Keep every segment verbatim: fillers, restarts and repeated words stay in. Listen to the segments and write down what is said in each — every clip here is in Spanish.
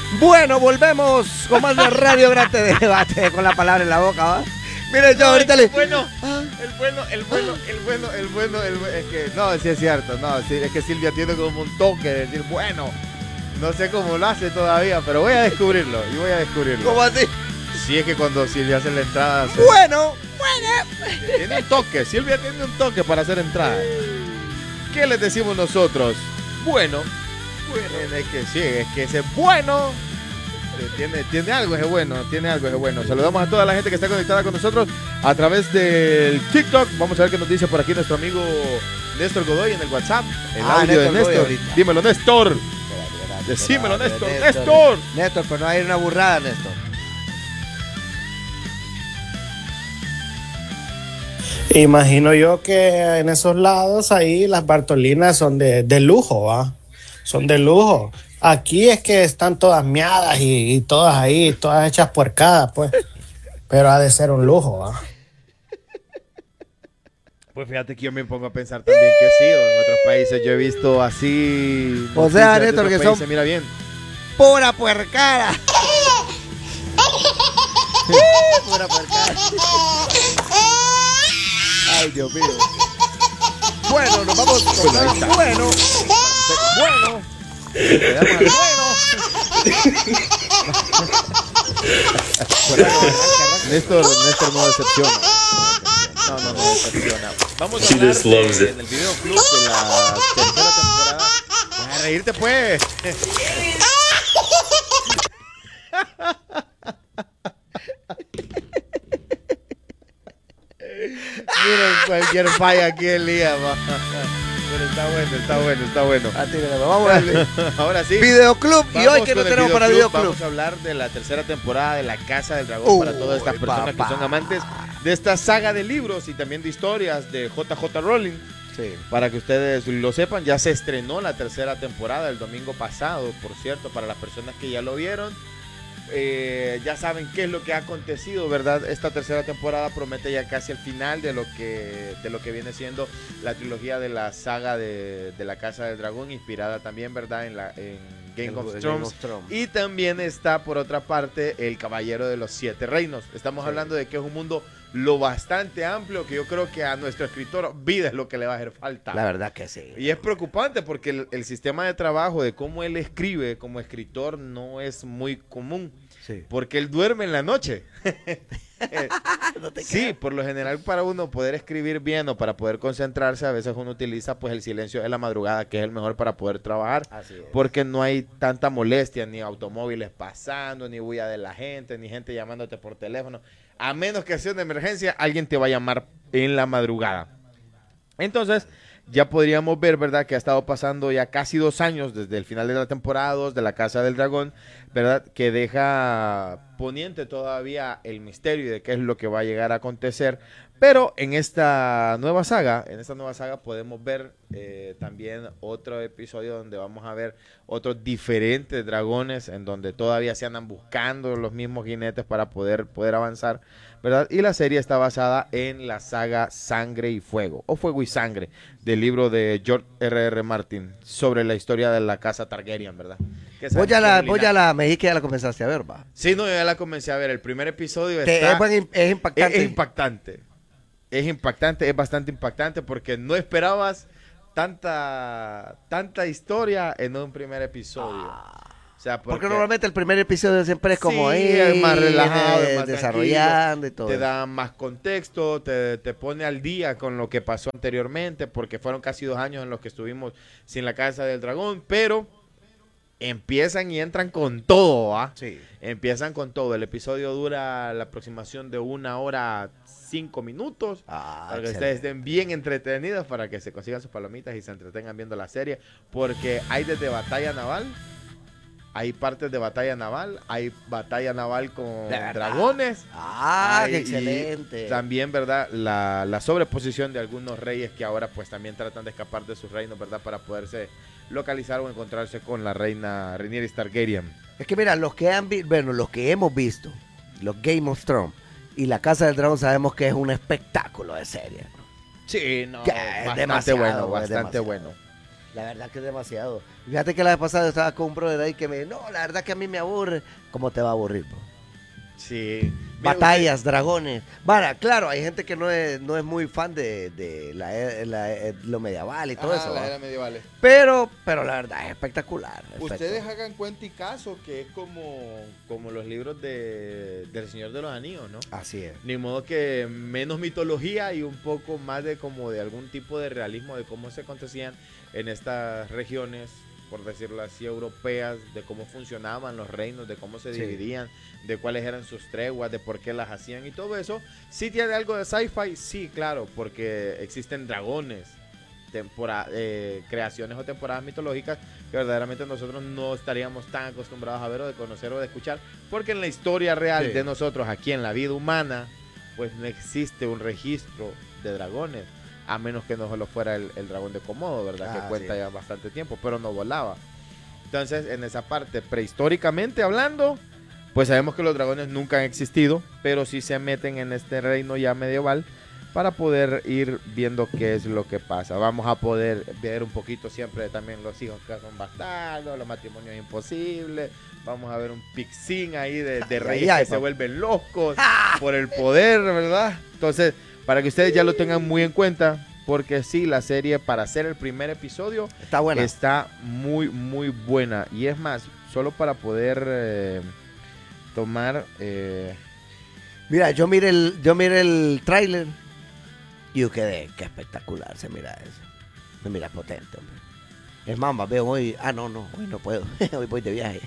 Bueno, volvemos con más de Radio Grande Debate con la palabra en la boca, ¿va? Mire, yo ahorita le... Bueno, el bueno, el bueno, el bueno, el bueno, el bueno, es que, no, sí es cierto, no, sí, es que Silvia tiene como un toque de decir, bueno, no sé cómo lo hace todavía, pero voy a descubrirlo, y voy a descubrirlo. ¿Cómo así? Sí, es que cuando Silvia hace la entrada... Se... Bueno, bueno. Tiene un toque, Silvia tiene un toque para hacer entrada. ¿Qué les decimos nosotros? Bueno, bueno, es que sí, es que ese bueno... Tiene, tiene algo ese bueno, tiene algo ese bueno. Saludamos a toda la gente que está conectada con nosotros a través del TikTok. Vamos a ver qué nos dice por aquí nuestro amigo Néstor Godoy en el WhatsApp. El ah, audio Néstor de Néstor. Dímelo, Néstor. Decímelo, Néstor. Néstor. Néstor. Néstor, pero no hay una burrada, Néstor. Imagino yo que en esos lados ahí las Bartolinas son de, de lujo, ¿va? Son de lujo. Aquí es que están todas miadas y, y todas ahí, todas hechas puercadas, pues. Pero ha de ser un lujo, ¿va? Pues fíjate que yo me pongo a pensar también que sí, en otros países yo he visto así... O sea, Néstor, que son... Se mira bien. Pura puercara. Pura puercara. Ay, Dios mío. Bueno, nos vamos con bueno. Bueno. Bueno. Néstor, Néstor no decepciona. No, no, no decepciona. Vamos a hablar de, en el video club de la tercera temporada. Deja de reírte, pues. Miren cualquier falla aquí el día, va. Pero está bueno, está bueno, está bueno. Vamos a ver. Ahora sí. Videoclub. Y hoy que no tenemos para Videoclub. Vamos a hablar de la tercera temporada de La Casa del Dragón uh, para todas estas personas papá. que son amantes de esta saga de libros y también de historias de J J Rowling. Sí. Para que ustedes lo sepan, ya se estrenó la tercera temporada el domingo pasado, por cierto, para las personas que ya lo vieron. Eh, ya saben qué es lo que ha acontecido, ¿verdad? Esta tercera temporada promete ya casi el final de lo que, de lo que viene siendo la trilogía de la saga de, de la Casa del Dragón, inspirada también, ¿verdad? En, la, en Game, of Thrones. Game of Thrones. Y también está, por otra parte, El Caballero de los Siete Reinos. Estamos sí. hablando de que es un mundo lo bastante amplio, que yo creo que a nuestro escritor vida es lo que le va a hacer falta. La verdad que sí. Y es preocupante porque el, el sistema de trabajo de cómo él escribe como escritor no es muy común. Sí. Porque él duerme en la noche. No te sí, por lo general para uno poder escribir bien o para poder concentrarse, a veces uno utiliza pues el silencio de la madrugada, que es el mejor para poder trabajar. Así es. Porque no hay tanta molestia, ni automóviles pasando, ni bulla de la gente, ni gente llamándote por teléfono. A menos que sea una emergencia, alguien te va a llamar en la madrugada. Entonces, ya podríamos ver, ¿verdad? Que ha estado pasando ya casi dos años desde el final de la temporada dos de La Casa del Dragón, ¿verdad? Que deja poniente todavía el misterio de qué es lo que va a llegar a acontecer. Pero en esta nueva saga, en esta nueva saga podemos ver eh, también otro episodio donde vamos a ver otros diferentes dragones, en donde todavía se andan buscando los mismos jinetes para poder, poder avanzar, ¿verdad? Y la serie está basada en la saga Sangre y Fuego, o Fuego y Sangre, del libro de George R R. Martin, sobre la historia de la casa Targaryen, ¿verdad? Vos ya, la, vos ya la, me dijiste que ya la comenzaste a ver, va. Sí, no, yo ya la comencé a ver. El primer episodio está, es, es, es impactante. Es, es impactante. Es impactante, es bastante impactante porque no esperabas tanta tanta historia en un primer episodio. Ah, o sea, porque, porque normalmente el primer episodio siempre es como sí, ahí, es más relajado, eh, más desarrollando y todo. Te da más contexto, te, te pone al día con lo que pasó anteriormente, porque fueron casi dos años en los que estuvimos sin la Casa del Dragón, pero empiezan y entran con todo, ¿ah? Sí. Empiezan con todo. El episodio dura la aproximación de una hora cinco minutos, ah, para que excelente. Ustedes estén bien entretenidos, para que se consigan sus palomitas y se entretengan viendo la serie, porque hay desde batalla naval, hay partes de batalla naval, hay batalla naval con dragones. Ah, hay, qué excelente. También, ¿verdad? La, la sobreposición de algunos reyes que ahora pues también tratan de escapar de sus reinos, ¿verdad? Para poderse localizar o encontrarse con la reina Rhaenyra Targaryen. Es que mira, los que han vi- bueno, los que hemos visto, los Game of Thrones y La Casa del Dragón, sabemos que es un espectáculo de serie. Sí, no, que bastante bueno, bastante bueno. La verdad que es demasiado. Fíjate que la vez pasada estaba con un brother ahí que me dijo, no, la verdad que a mí me aburre. ¿Cómo te va a aburrir, bro? Sí. Mira, Batallas, usted... dragones. Vara, claro, hay gente que no es, no es muy fan de, de la, la, lo medieval y todo Ajá, eso. las ¿va? eras medievales. Pero, pero la verdad es espectacular. Ustedes hagan cuenta y caso que es como, como los libros de, del Señor de los Anillos, ¿no? Así es. Ni modo que menos mitología y un poco más de como de algún tipo de realismo de cómo se acontecían en estas regiones, por decirlo así, europeas, de cómo funcionaban los reinos, de cómo se Sí. dividían, de cuáles eran sus treguas, de por qué las hacían y todo eso. Sí tiene algo de sci-fi, sí, claro, porque existen dragones, tempora eh, creaciones o temporadas mitológicas que verdaderamente nosotros no estaríamos tan acostumbrados a ver o de conocer o de escuchar, porque en la historia real Sí. de nosotros, aquí en la vida humana, pues no existe un registro de dragones. A menos que no solo fuera el, el dragón de Komodo, ¿verdad? Ah, que cuenta sí. ya bastante tiempo, pero no volaba. Entonces, en esa parte, prehistóricamente hablando, pues sabemos que los dragones nunca han existido, pero sí se meten en este reino ya medieval para poder ir viendo qué es lo que pasa. Vamos a poder ver un poquito siempre también los hijos que son bastardos, los matrimonios imposibles. Vamos a ver un pixín ahí de, de reyes ay, que se papá. vuelven locos por el poder, ¿verdad? Entonces, para que ustedes ya lo tengan muy en cuenta, porque sí, la serie para hacer el primer episodio Está buena. está muy, muy buena. Y es más, solo para poder eh, tomar... Eh, Mira, yo miré el, yo miré el tráiler y yo quedé, qué espectacular se mira eso. Se mira potente, hombre. Es más, veo hoy, ah, no, no, hoy no puedo, hoy voy de viaje.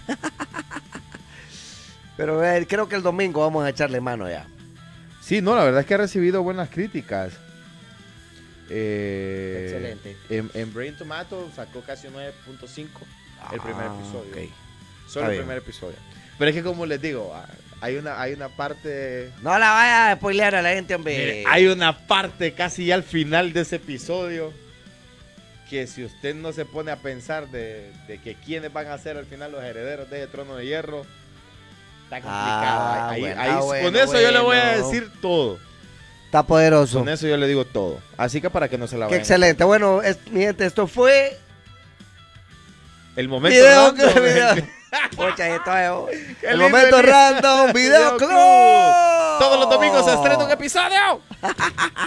Pero eh, creo que el domingo vamos a echarle mano ya. sí, no, la verdad es que ha recibido buenas críticas. Eh, Excelente. En, en Brain Tomato sacó casi un nueve punto cinco el primer Ah, episodio. ok. Solo Está el bien. primer episodio. Pero es que como les digo, ah, hay una, hay una parte... No la vaya a spoilear a la gente, hombre. Mire, hay una parte casi ya al final de ese episodio que si usted no se pone a pensar de, de que quiénes van a ser al final los herederos de ese trono de hierro, está complicado. Ah, Ahí- bueno, ahí- ah, con bueno, eso yo le voy a bueno. decir todo. Está poderoso. Con eso yo le digo todo. Así que para que no se la Qué vayan. excelente. Bueno, es- mi gente, esto fue El momento Video random. Club, video. Pucha, esto es- Qué el lindo, momento lindo. random, Video Video Club. Club. Todos los domingos se estrena un episodio.